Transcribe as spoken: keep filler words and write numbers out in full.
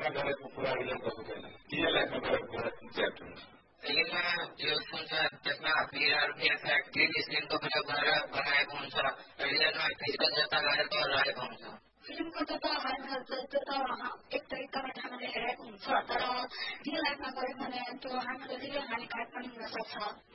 लाइफमा गरेको कुराहरू गर्दैन रियल लाइफमा गरेको कुरा इम्प्याक्ट हुन्छ फिल्ममा यो हुन्छ त्यसमा भिआर इफेक्ट ग्रिन स्क्रिनको प्रयोग गरेर बनाएको हुन्छ रियलमा फिजिकल जता गरेको रहेको हुन्छ फिल्मको त होइन त्यो त एक तरिकाबाट हामीले हेरेको हुन्छ तर रियल लाइफमा गऱ्यो भने त्यो हाम्रो रियल हानिकारक पनि हुन सक्छ